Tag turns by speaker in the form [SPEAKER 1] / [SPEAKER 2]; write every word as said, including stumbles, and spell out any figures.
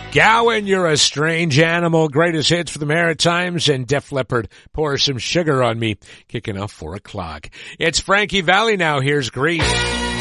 [SPEAKER 1] Gowan, you're a strange animal. Greatest hits for the Maritimes and Def Leppard, Pour Some Sugar on Me. Kicking off four o'clock. It's Frankie Valli now. Here's Grease.